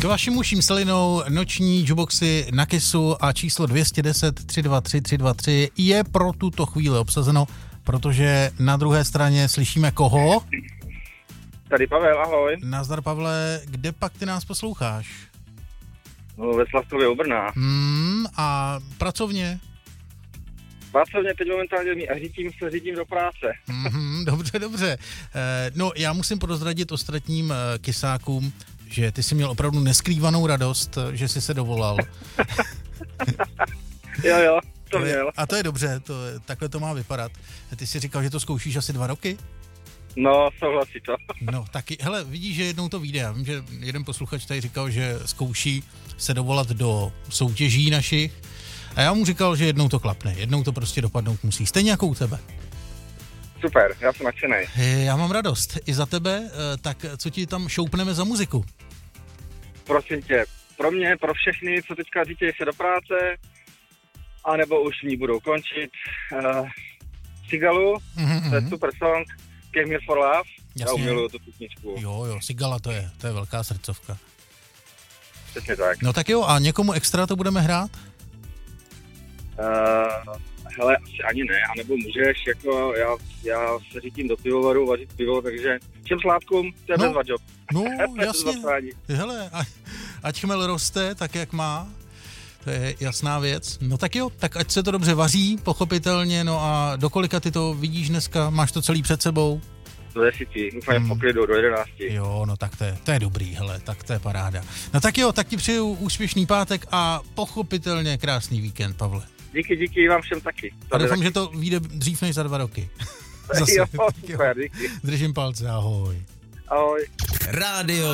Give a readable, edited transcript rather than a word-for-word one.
K vašim uším selinou noční jukeboxy na Kissu a číslo 210 323 323 je pro tuto chvíli obsazeno, protože na druhé straně slyšíme koho? Tady Pavel, ahoj. Nazdar Pavle, kde pak ty nás posloucháš? No, ve Slavkově u Brna. A pracovně? Pracovně teď momentálně řídím do práce. Dobře. No, já musím prozradit ostatním kisákům, že ty jsi měl opravdu neskrývanou radost, že jsi se dovolal. jo, to měl. A to je dobře, takhle to má vypadat. Ty jsi říkal, že to zkoušíš asi 2 roky? No, souhlasí to. No, taky, hele, vidíš, že jednou to vyjde. Já vím, že jeden posluchač tady říkal, že zkouší se dovolat do soutěží našich. A já mu říkal, že jednou to klapne, jednou to prostě dopadnout musí. Stejně jako u tebe. Super, já jsem nadšenej. Já mám radost i za tebe, tak co ti tam šoupneme za muziku? Prosím tě, pro mě, pro všechny, co teďka říkají se do práce, anebo už v ní budou končit, Sigalu, to je super song, Came Here for Love, já umiluju tu písničku. Jo, Sigala to je velká srdcovka. Přesně tak. No tak jo, a někomu extra to budeme hrát? Hele, asi ani ne, anebo můžeš, jako já se řídím do pivovaru vařit pivo, takže všem sládkům, to je bezva job. No, jasně, hele, ať chmel roste tak, jak má, to je jasná věc. No tak jo, tak ať se to dobře vaří, pochopitelně, no a do kolika ty to vidíš dneska, máš to celý před sebou? Do 10, úplně po klidu, do 11. Jo, no tak to je dobrý, hele, tak to je paráda. No tak jo, tak ti přeju úspěšný pátek a pochopitelně krásný víkend, Pavle. Díky, vám všem taky. A doufám, že to vyjde dřív než za 2 roky. Zase. Jo, super, díky. Držím palce, ahoj. Ahoj. Rádio